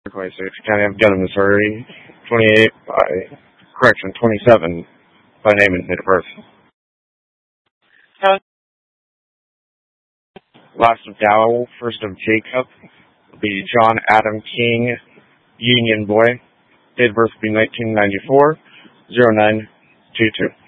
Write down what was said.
26, County of Dedham, Missouri, 27 by name and date of birth. Last of Dow, first of Jacob, will be John Adam King, Union Boy. Date of birth will be 1994, 0922.